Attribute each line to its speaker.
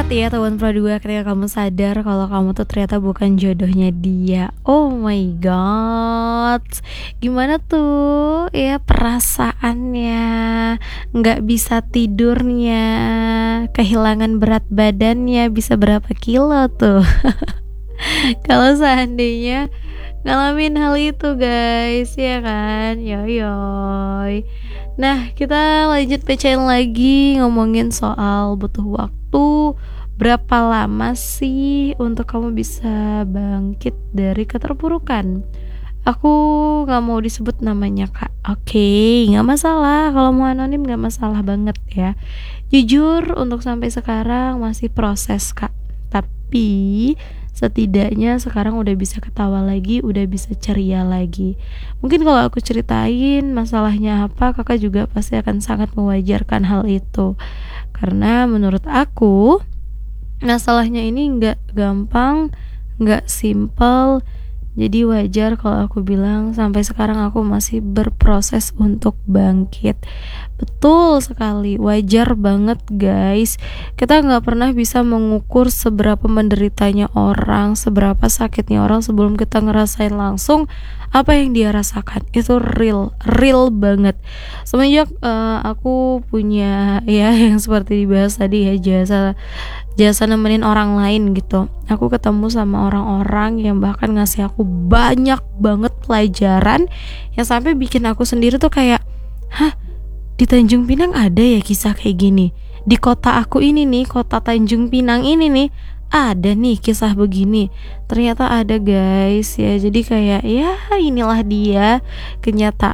Speaker 1: ya teman produa ketika kamu sadar kalau kamu tuh ternyata bukan jodohnya dia. Oh my god, gimana tuh ya perasaannya, nggak bisa tidurnya, kehilangan berat badannya, bisa berapa kilo tuh. Kalau seandainya ngalamin hal itu guys, ya kan, yoyoy. Nah, kita lanjut pecahin lagi, ngomongin soal butuh waktu berapa lama sih untuk kamu bisa bangkit dari keterpurukan. Aku gak mau disebut namanya kak. Oke, gak masalah, kalau mau anonim gak masalah banget ya. Jujur untuk sampai sekarang masih proses kak, tapi setidaknya sekarang udah bisa ketawa lagi, udah bisa ceria lagi. Mungkin kalau aku ceritain masalahnya apa, kakak juga pasti akan sangat mewajarkan hal itu. Karena menurut aku masalahnya ini nggak gampang, nggak simple. Jadi wajar kalau aku bilang sampai sekarang aku masih berproses untuk bangkit. Betul sekali, wajar banget guys. Kita gak pernah bisa mengukur seberapa menderitanya orang, seberapa sakitnya orang sebelum kita ngerasain langsung apa yang dia rasakan. Itu real banget. Semenjak aku punya ya yang seperti dibahas tadi ya, jasa nemenin orang lain gitu, aku ketemu sama orang-orang yang bahkan ngasih aku banyak banget pelajaran yang sampai bikin aku sendiri tuh kayak, hah, di Tanjung Pinang ada ya kisah kayak gini, di kota aku ini nih, kota Tanjung Pinang ini nih ada nih kisah begini. Ternyata ada guys ya. Jadi kayak ya inilah dia kenyataan